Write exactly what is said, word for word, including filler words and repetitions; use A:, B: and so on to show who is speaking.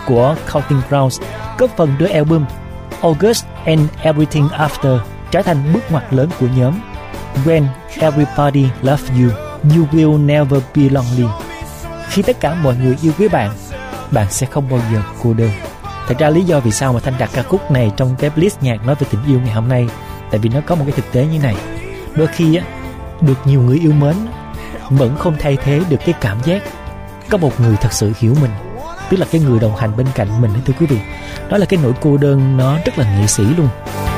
A: của Counting Crows góp phần đưa album August and Everything After trở thành bước ngoặt lớn của nhóm. When everybody loves you, you will never be lonely. Khi tất cả mọi người yêu quý bạn, bạn sẽ không bao giờ cô đơn. Thật ra lý do vì sao mà Thanh đặt ca khúc này trong cái playlist nhạc nói về tình yêu ngày hôm nay, tại vì nó có một cái thực tế như này. Đôi khi á, được nhiều người yêu mến vẫn không thay thế được cái cảm giác có một người thật sự hiểu mình, tức là cái người đồng hành bên cạnh mình. Thưa quý vị, đó là cái nỗi cô đơn nó rất là nghệ sĩ luôn.